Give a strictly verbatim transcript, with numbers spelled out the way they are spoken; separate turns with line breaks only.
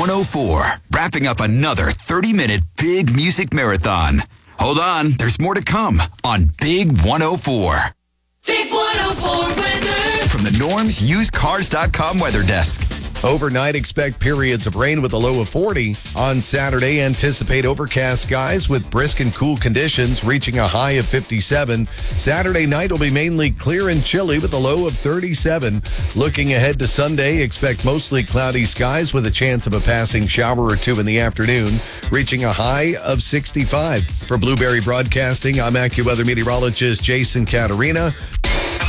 one oh four, wrapping up another thirty-minute Big Music Marathon. Hold on, there's more to come on Big one oh four.
Big one oh four weather.
From the Norm's Used Cars dot com weather desk.
Overnight, expect periods of rain with a low of forty. On Saturday, anticipate overcast skies with brisk and cool conditions, reaching a high of fifty-seven. Saturday night will be mainly clear and chilly with a low of thirty-seven. Looking ahead to Sunday, expect mostly cloudy skies with a chance of a passing shower or two in the afternoon, reaching a high of sixty-five. For Blueberry Broadcasting, I'm AccuWeather meteorologist Jason Caterina.